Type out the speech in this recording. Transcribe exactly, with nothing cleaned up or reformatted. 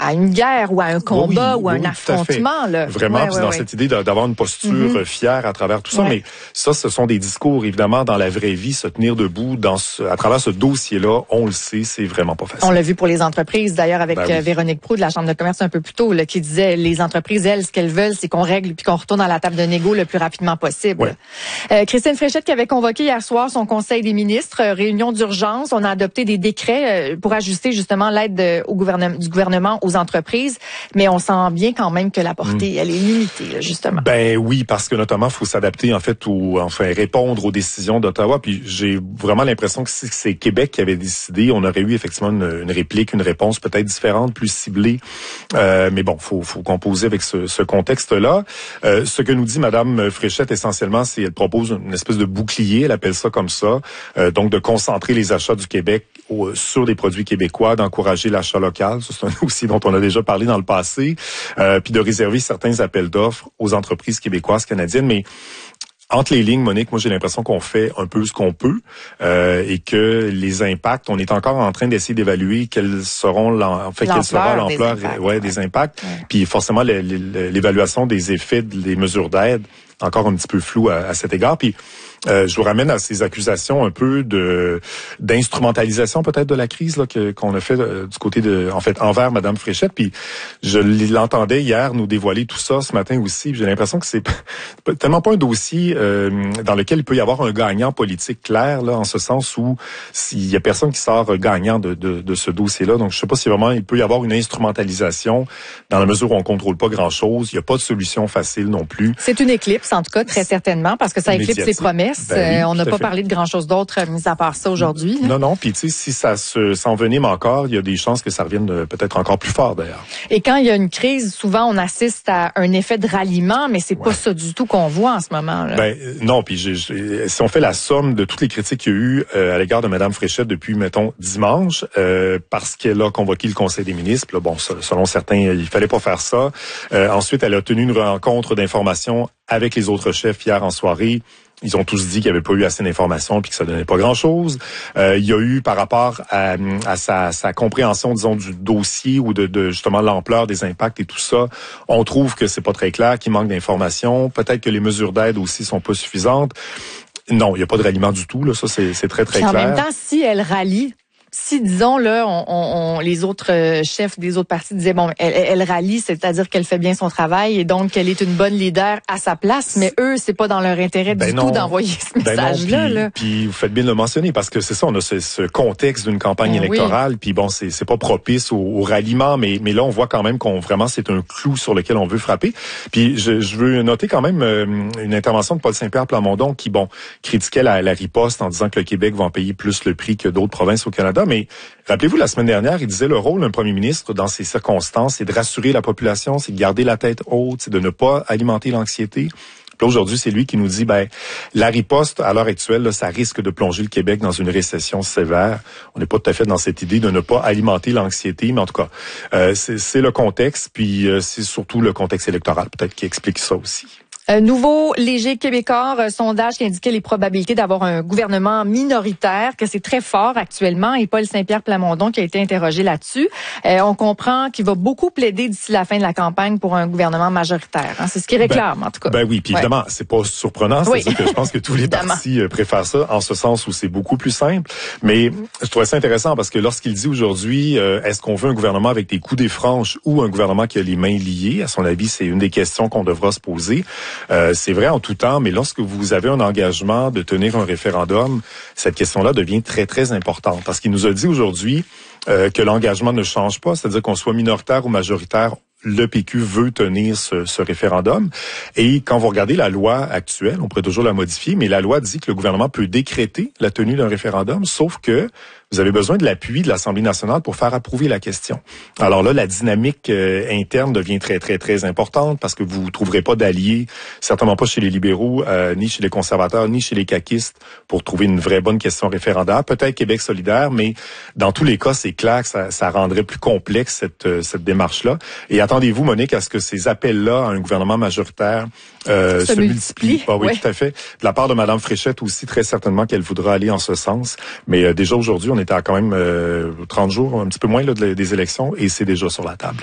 à une guerre ou à un combat oui, ou à oui, un oui, affrontement. Là. Vraiment, ouais, puis ouais, dans ouais. cette idée d'avoir une posture mm-hmm. fière à travers tout ça. Ouais. Mais ça, ce sont des discours. Évidemment, dans la vraie vie, se tenir debout dans ce, à travers ce dossier-là, on le sait, c'est vraiment pas facile. On l'a vu pour les entreprises, d'ailleurs, avec ben oui. Véronique Proulx de la Chambre de commerce un peu plus tôt, là, qui disait les entreprises, elles, ce qu'elles veulent, c'est qu'on règle puis qu'on retourne à la table de négo le plus rapidement possible. Ouais. Euh, Christine Fréchette qui avait convoqué hier soir son conseil des ministres, euh, réunion d'urgence. On a adopté des décrets euh, pour ajuster justement l'aide au gouvernement, du gouvernement aux entreprises, mais on sent bien quand même que la portée, mmh. elle est limitée, là, justement. Ben oui, parce que notamment, il faut s'adapter, en fait, ou enfin répondre aux décisions d'Ottawa. Puis j'ai vraiment l'impression que si c'est Québec qui avait décidé, on aurait eu effectivement une, une réplique, une réponse peut-être différente, plus ciblée. Euh, mais bon, faut, faut composer avec ce, ce contexte-là. Euh, ce que nous dit Madame Fréchette, essentiellement, c'est elle propose une espèce de bouclier, elle appelle ça comme ça, euh, donc de concentrer les achats du Québec au, sur des produits québécois, d'encourager l'achat local, c'est un outil dont on a déjà parlé dans le passé, euh, puis de réserver certains appels d'offres aux entreprises québécoises, canadiennes, mais entre les lignes, Monique, moi j'ai l'impression qu'on fait un peu ce qu'on peut euh, et que les impacts, on est encore en train d'essayer d'évaluer quels seront en fait quelle sera l'ampleur des impacts, ouais, ouais. des impacts. Ouais. Puis forcément l'évaluation des effets des mesures d'aide encore un petit peu flou à, à cet égard. Puis euh, je vous ramène à ces accusations un peu de d'instrumentalisation peut-être de la crise là que qu'on a fait euh, du côté de en fait envers Madame Fréchette. Puis je l'entendais hier nous dévoiler tout ça ce matin aussi. J'ai l'impression que c'est tellement pas un dossier euh, dans lequel il peut y avoir un gagnant politique clair là, en ce sens où s'il y a personne qui sort gagnant de, de, de ce dossier-là. Donc je sais pas si vraiment il peut y avoir une instrumentalisation dans la mesure où on contrôle pas grand-chose. Il y a pas de solution facile non plus. C'est une éclipse en tout cas très certainement parce que ça éclipse les promesses. Ben oui, euh, on n'a pas fait. parlé de grand-chose d'autre, mis à part ça aujourd'hui. Non, non. Puis tu sais, si ça se s'envenime encore, il y a des chances que ça revienne peut-être encore plus fort d'ailleurs. Et quand il y a une crise, souvent on assiste à un effet de ralliement, mais c'est ouais. pas ça du tout qu'on voit en ce moment. Là. Ben non. Puis j'ai, j'ai, si on fait la somme de toutes les critiques qu'il y a eu euh, à l'égard de Madame Fréchette depuis, mettons, dimanche, euh, parce qu'elle a convoqué le Conseil des ministres. Là, bon, selon certains, il fallait pas faire ça. Euh, ensuite, elle a tenu une rencontre d'information avec les autres chefs hier en soirée. Ils ont tous dit qu'il n'y avait pas eu assez d'informations puis que ça donnait pas grand-chose. Euh, il y a eu, par rapport à, à sa, sa compréhension, disons, du dossier ou de, de justement l'ampleur des impacts et tout ça, on trouve que c'est pas très clair, qu'il manque d'informations. Peut-être que les mesures d'aide aussi sont pas suffisantes. Non, il n'y a pas de ralliement du tout. Là, ça c'est, c'est très très puis clair. En même temps, si elle rallie. Si, disons, là, on, on, les autres euh, chefs des autres partis disaient, bon, elle, elle rallie, c'est-à-dire qu'elle fait bien son travail et donc qu'elle est une bonne leader à sa place, mais eux, c'est pas dans leur intérêt ben du non. tout d'envoyer ce message-là. Ben là. Puis vous faites bien de le mentionner parce que c'est ça, on a ce, ce contexte d'une campagne ben électorale, oui. puis bon, c'est, c'est pas propice au, au ralliement, mais, mais là, on voit quand même qu'on vraiment, c'est un clou sur lequel on veut frapper. Puis je, je veux noter quand même euh, une intervention de Paul Saint-Pierre Plamondon qui, bon, critiquait la, la riposte en disant que le Québec va en payer plus le prix que d'autres provinces au Canada, mais rappelez-vous, la semaine dernière, il disait le rôle d'un premier ministre dans ces circonstances, c'est de rassurer la population, c'est de garder la tête haute, c'est de ne pas alimenter l'anxiété. Puis aujourd'hui, c'est lui qui nous dit, ben, la riposte, à l'heure actuelle, là, ça risque de plonger le Québec dans une récession sévère. On n'est pas tout à fait dans cette idée de ne pas alimenter l'anxiété, mais en tout cas, euh, c'est, c'est le contexte, puis euh, c'est surtout le contexte électoral, peut-être, qui explique ça aussi. Un nouveau Léger Québécois, euh, sondage qui indiquait les probabilités d'avoir un gouvernement minoritaire, que c'est très fort actuellement, et Paul Saint-Pierre Plamondon qui a été interrogé là-dessus. Euh, on comprend qu'il va beaucoup plaider d'ici la fin de la campagne pour un gouvernement majoritaire. Hein. C'est ce qu'il réclame, ben, en tout cas. Ben oui, puis évidemment, ouais. c'est pas surprenant. C'est-à-dire oui. que je pense que tous les partis euh, préfèrent ça, en ce sens où c'est beaucoup plus simple. Mais je trouvais ça intéressant parce que lorsqu'il dit aujourd'hui, euh, est-ce qu'on veut un gouvernement avec des coups des franches ou un gouvernement qui a les mains liées? À son avis, c'est une des questions qu'on devra se poser. Euh, c'est vrai en tout temps, mais lorsque vous avez un engagement de tenir un référendum, cette question-là devient très, très importante. Parce qu'il nous a dit aujourd'hui euh, que l'engagement ne change pas, c'est-à-dire qu'on soit minoritaire ou majoritaire, le P Q veut tenir ce, ce référendum. Et quand vous regardez la loi actuelle, on pourrait toujours la modifier, mais la loi dit que le gouvernement peut décréter la tenue d'un référendum, sauf que vous avez besoin de l'appui de l'Assemblée nationale pour faire approuver la question. Alors là, la dynamique euh, interne devient très, très, très importante parce que vous ne trouverez pas d'alliés, certainement pas chez les libéraux, euh, ni chez les conservateurs, ni chez les caquistes pour trouver une vraie bonne question référendaire. Peut-être Québec solidaire, mais dans tous les cas, c'est clair que ça, ça rendrait plus complexe cette, cette démarche-là. Et attendez-vous, Monique, à ce que ces appels-là à un gouvernement majoritaire euh, se, se multiplient. multiplient. Ah oui, ouais. Tout à fait. De la part de Mme Fréchette aussi, très certainement qu'elle voudra aller en ce sens. Mais euh, déjà aujourd'hui, on est à quand même euh, trente jours, un petit peu moins là, des élections, et c'est déjà sur la table.